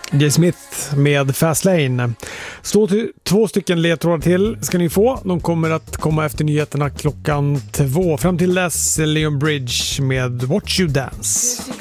J. Smith med Fastlane. Två stycken ledtrådar till ska ni få. De kommer att komma efter nyheterna klockan 2. Fram till dess Leon Bridge med Watch You Dance.